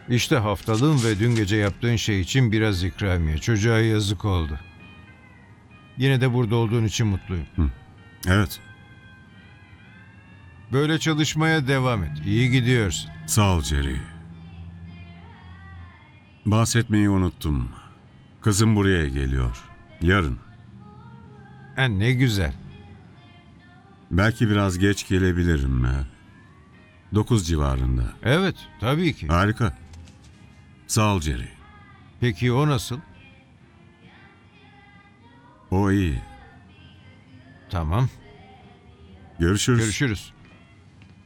İşte haftalığın ve dün gece yaptığın şey için biraz ikramiye. Çocuğa yazık oldu. Yine de burada olduğun için mutluyum. Evet, Böyle çalışmaya devam et. İyi gidiyorsun. sağ ol Jerry. Bahsetmeyi unuttum. Kızım buraya geliyor. Yarın. Ha, ne güzel. Belki biraz geç gelebilirim. 9 civarında. Evet, tabii ki. Harika. Sağ ol Jerry. Peki o nasıl? O iyi. Tamam. Görüşürüz. Görüşürüz.